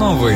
Новини.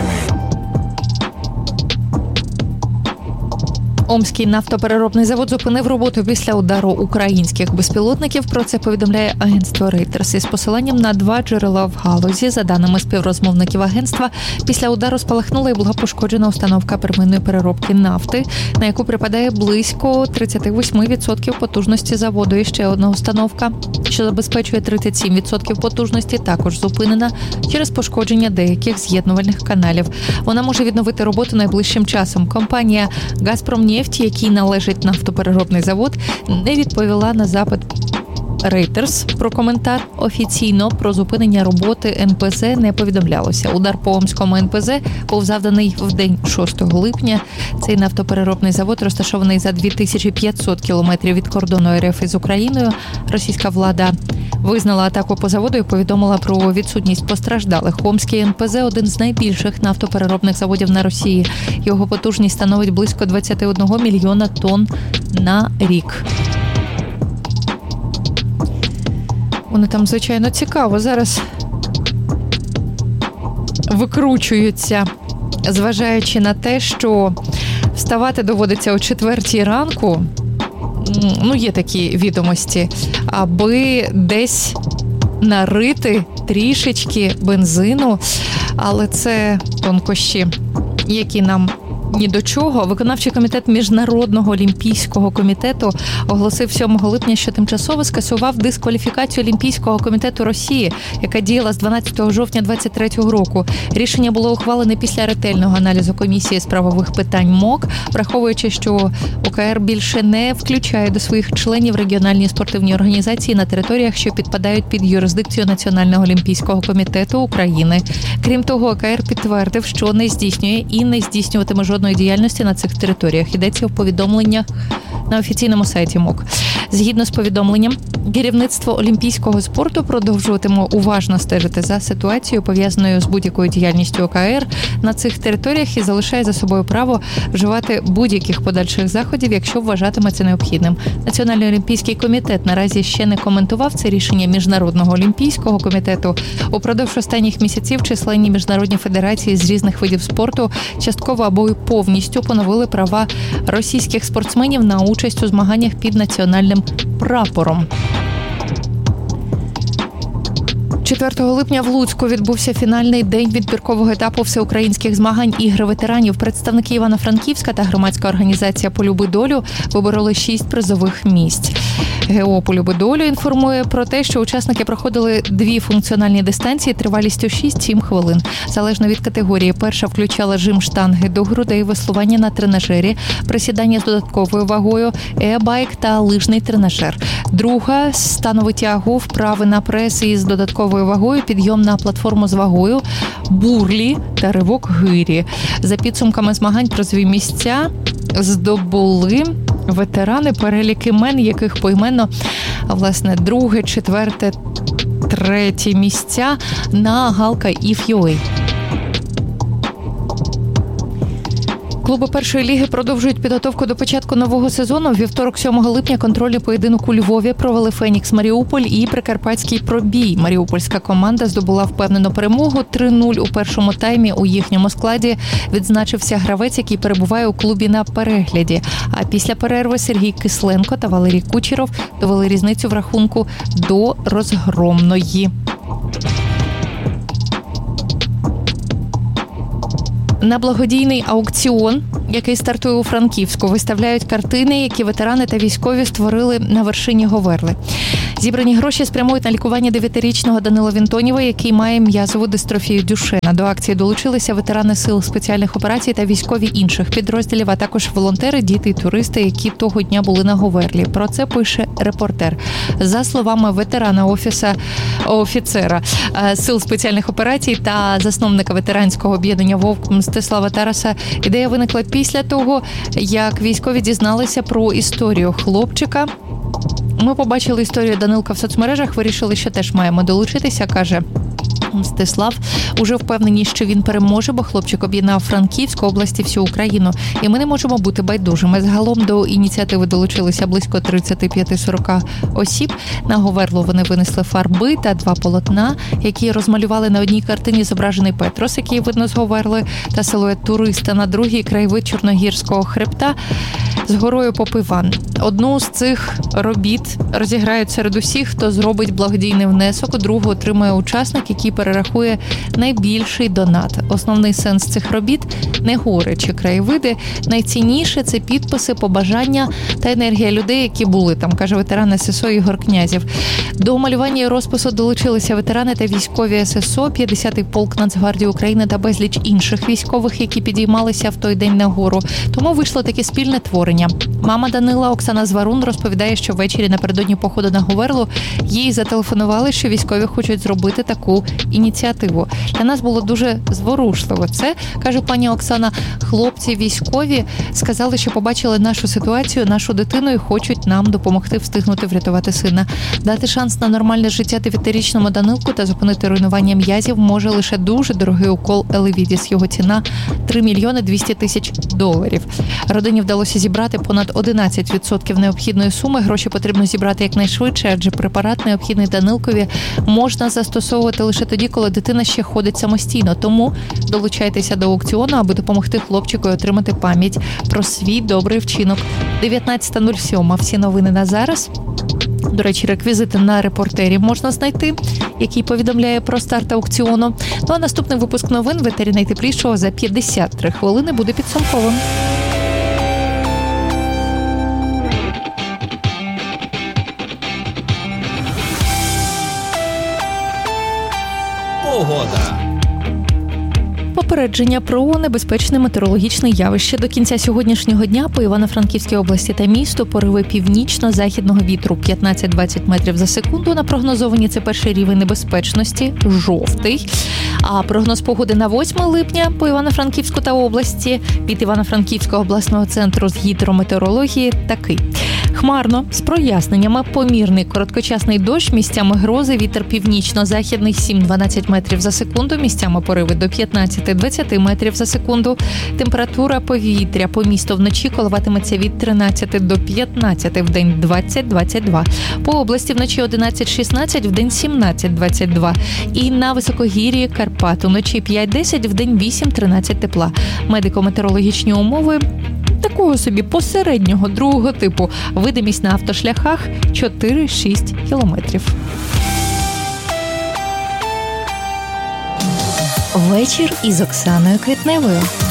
Омський нафтопереробний завод зупинив роботу після удару українських безпілотників. Про це повідомляє агентство Reuters із посиланням на 2 джерела в галузі. За даними співрозмовників агентства, після удару спалахнула і була пошкоджена установка первинної переробки нафти, на яку припадає близько 38% потужності заводу. І ще одна установка, що забезпечує 37% потужності, також зупинена через пошкодження деяких з'єднувальних каналів. Вона може відновити роботу найближчим часом. Компанія «Газпромнефть», якій належить нафтопереробний завод, не відповіла на запит Reuters про коментар. Офіційно про зупинення роботи НПЗ не повідомлялося. Удар по Омському НПЗ був завданий в день 6 липня. Цей нафтопереробний завод розташований за 2500 кілометрів від кордону РФ із Україною. Російська влада визнала атаку по заводу і повідомила про відсутність постраждалих. Омський НПЗ – один з найбільших нафтопереробних заводів на Росії. Його потужність становить близько 21 мільйона тонн на рік. Вони там, звичайно, цікаво зараз викручуються, зважаючи на те, що вставати доводиться о 4 ранку, є такі відомості, аби десь нарити трішечки бензину, але це тонкощі, які нам ні до чого. Виконавчий комітет Міжнародного олімпійського комітету оголосив 7 липня, що тимчасово скасував дискваліфікацію Олімпійського комітету Росії, яка діяла з 12 жовтня 2023 року. Рішення було ухвалене після ретельного аналізу комісії з правових питань МОК, враховуючи, що ОКР більше не включає до своїх членів регіональні спортивні організації на територіях, що підпадають під юрисдикцію Національного олімпійського комітету України. Крім того, ОКР підтвердив, що не здійснює і не здійснюватиме жодної діяльності на цих територіях. Йдеться в повідомленнях на офіційному сайті МОК. Згідно з повідомленням, керівництво олімпійського спорту продовжуватиме уважно стежити за ситуацією, пов'язаною з будь-якою діяльністю ОКР на цих територіях, і залишає за собою право вживати будь-яких подальших заходів, якщо вважатиме це необхідним. Національний олімпійський комітет наразі ще не коментував це рішення Міжнародного олімпійського комітету. Упродовж останніх місяців численні міжнародні федерації з різних видів спорту частково або й повністю поновили права російських спортсменів на участь у змаганнях під національним прапором. 4 липня в Луцьку відбувся фінальний день відбіркового етапу всеукраїнських змагань «Ігри ветеранів». Представники Івано-Франківська та громадська організація «Полюби долю» вибороли 6 призових місць. ГО «Полюби долю» інформує про те, що учасники проходили 2 функціональні дистанції тривалістю 6-7 хвилин. Залежно від категорії, перша включала жим штанги до грудей, веслування на тренажері, присідання з додатковою вагою, e-байк та лижний тренажер. Друга – станову тягу, вправи на прес із додатковою вагою, підйом на платформу з вагою, бурлі та ривок гирі. За підсумками змагань призові місця здобули ветерани, перелік імен, яких поіменно, власне, 2, 4, 3 місця на Галка.if.ua. Клуби першої ліги продовжують підготовку до початку нового сезону. У вівторок, 7 липня, контрольний поєдинок у Львові провели «Фенікс Маріуполь» і «Прикарпатський Пробій». Маріупольська команда здобула впевнену перемогу 3-0 у першому таймі. У їхньому складі відзначився гравець, який перебуває у клубі на перегляді. А після перерви Сергій Кисленко та Валерій Кучеров довели різницю в рахунку до розгромної. На благодійний аукціон, який стартує у Франківську, виставляють картини, які ветерани та військові створили на вершині Говерли. Зібрані гроші спрямують на лікування 9-річного Данила Вінтонєва, який має м'язову дистрофію Дюшена. До акції долучилися ветерани сил спеціальних операцій та військові інших підрозділів, а також волонтери, діти і туристи, які того дня були на Говерлі. Про це пише «Репортер». За словами ветерана офіцера сил спеціальних операцій та засновника ветеранського об'єднання «Вовк» Мстислава Тараса, ідея виникла після того, як військові дізналися про історію хлопчика. Ми побачили історію Данилка в соцмережах, вирішили, що теж маємо долучитися, каже Мстислав уже впевнені, що він переможе, бо хлопчик об'єднав Франківську, області, всю Україну. І ми не можемо бути байдужими. Загалом до ініціативи долучилися близько 35-40 осіб. На говерло вони винесли фарби та 2 полотна, які розмалювали на одній картині зображений Петрос, який видно з говерли, та силует туриста, на другій краєвид Чорногірського хребта з горою Попиван. Одну з цих робіт розіграють серед усіх, хто зробить благодійний внесок, другу отримує учасник, який перерахує найбільший донат. Основний сенс цих робіт – не гори чи краєвиди. Найцінніше – це підписи, побажання та енергія людей, які були там, каже ветеран ССО Ігор Князів. До малювання і розпису долучилися ветерани та військові ССО, 50-й полк Нацгвардії України та безліч інших військових, які підіймалися в той день на гору. Тому вийшло таке спільне творення. Мама Данила Оксана Зварун розповідає, що ввечері напередодні походу на Говерлу їй зателефонували, що військові хочуть зробити таку ініціативу. Для нас було дуже зворушливо. Це, каже пані Оксана, хлопці військові сказали, що побачили нашу ситуацію, нашу дитину і хочуть нам допомогти встигнути врятувати сина. Дати шанс на нормальне життя 9-річному Данилку та зупинити руйнування м'язів може лише дуже дорогий укол Елевідіс. Його ціна – $3 мільйони 200 тисяч. Родині вдалося зібрати понад 11% необхідної суми. Гроші потрібно зібрати якнайшвидше, адже препарат, необхідний Данилкові, можна застосовувати лише тоді, коли дитина ще ходить самостійно. Тому долучайтеся до аукціону, аби допомогти хлопчику і отримати пам'ять про свій добрий вчинок. 19:07. Всі новини на зараз. До речі, реквізити на репортері можна знайти, який повідомляє про старт аукціону. Ну а наступний випуск новин в етері найтеплішого за 53 хвилини буде підсумковим. Погода. Попередження про небезпечне метеорологічне явище. До кінця сьогоднішнього дня по Івано-Франківській області та місту пориви північно-західного вітру 15-20 метрів за секунду. На прогнозовані це перший рівень небезпечності – жовтий. А прогноз погоди на 8 липня по Івано-Франківську та області від Івано-Франківського обласного центру з гідрометеорології такий. Хмарно, з проясненнями, помірний короткочасний дощ, місцями грози, вітер північно-західний 7-12 метрів за секунду, місцями пориви до 15-20 метрів за секунду. Температура повітря по місту вночі коливатиметься від 13 до 15, вдень 20-22. По області вночі 11-16, вдень 17-22. І на високогір'ї Карпат вночі 5-10, вдень 8-13 тепла. Медико-метеорологічні умови такого собі посереднього другого типу. Видимість на автошляхах 4-6 кілометрів. Вечір із Оксаною Квітневою.